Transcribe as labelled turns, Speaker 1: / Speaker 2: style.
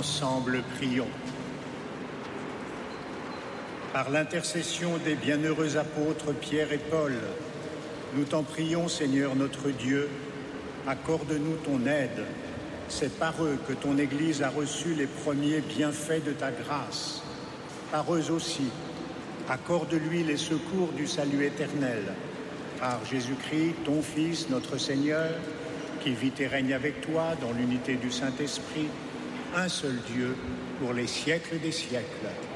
Speaker 1: Ensemble, prions. Par l'intercession des bienheureux apôtres Pierre et Paul, nous t'en prions, Seigneur notre Dieu, accorde-nous ton aide. C'est par eux que ton Église a reçu les premiers bienfaits de ta grâce. Par eux aussi, accorde-lui les secours du salut éternel. Par Jésus-Christ, ton Fils, notre Seigneur, qui vit et règne avec toi dans l'unité du Saint-Esprit, un seul Dieu, pour les siècles des siècles.